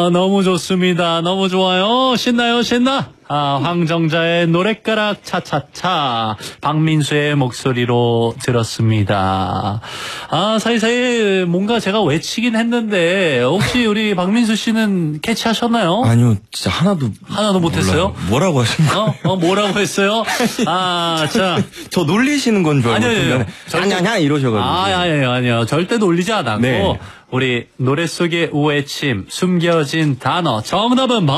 너무 좋습니다. 너무 좋아요. 신나요, 신나? 황정자의 노랫가락 차차차. 박민수의 목소리로 들었습니다. 사이사이 뭔가 제가 외치긴 했는데, 혹시 우리 박민수 씨는 캐치하셨나요? 아니요, 진짜 하나도 못했어요? 뭐라고 하신 거예요? 뭐라고 했어요? 자. 저 놀리시는 건 줄 알고. 아니요. 냥냥냥 이러셔가지고. 아니요. 절대 놀리지 않았고. 네. 우리 노래 속의 우회침, 숨겨진 단어. 정답은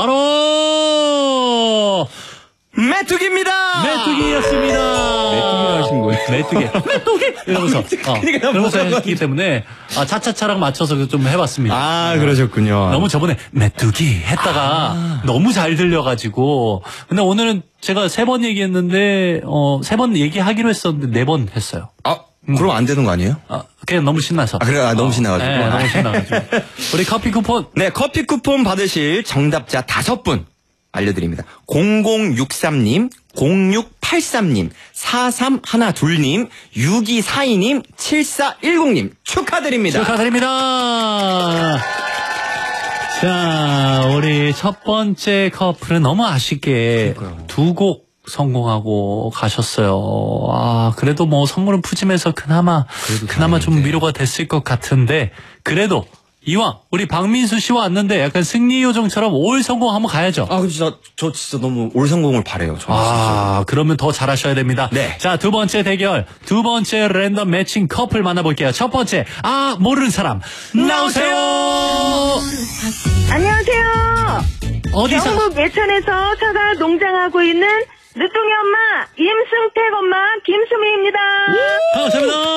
바로 메뚜기입니다. 메뚜기였습니다. 메뚜기를 하신 거예요? 메뚜기 이러면서 그러면서 했기 때문에 차차차랑 맞춰서 좀 해봤습니다. 그러셨군요. 너무 저번에 메뚜기 했다가 너무 잘 들려가지고. 근데 오늘은 제가 3번 얘기했는데 3번 얘기하기로 했었는데 4번 했어요. 그럼 안 되는 거 아니에요? 그냥 너무 신나서. 그래, 너무 신나가지고. 네, 너무 신나가지고. 우리 커피 쿠폰. 네, 커피 쿠폰 받으실 정답자 5분 알려드립니다. 0063님, 0683님, 4312님, 6242님, 7410님 축하드립니다. 자, 우리 첫 번째 커플은 너무 아쉽게 2곡 성공하고 가셨어요. 그래도 뭐 선물은 푸짐해서 그나마 좀 위로가 됐을 것 같은데, 그래도 이왕 우리 박민수 씨와 왔는데 약간 승리 요정처럼 올 성공 한번 가야죠. 저 진짜 너무 올 성공을 바래요. 그러면 더 잘하셔야 됩니다. 네. 자, 두 번째 대결, 두 번째 랜덤 매칭 커플 만나볼게요. 첫 번째, 모르는 사람 나오세요. 안녕하세요. 어디서? 경북 예천에서 사과 농장하고 있는 늦둥이 엄마, 임승택 엄마, 김수미입니다. 반갑습니다.